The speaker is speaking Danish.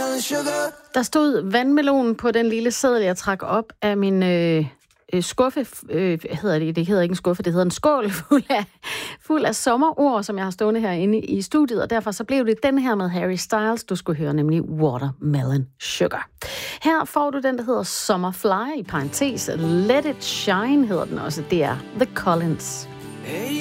Der stod vandmelon på den lille seddel, jeg trak op af min skuffe. Hedder det? Det hedder ikke en skuffe, det hedder en skål fuld af sommerord, som jeg har stående herinde i studiet. Og derfor så blev det den her med Harry Styles, du skulle høre, nemlig Watermelon Sugar. Her får du den, der hedder Summerfly, i parentes. Let It Shine hedder den også. Det er The Collins.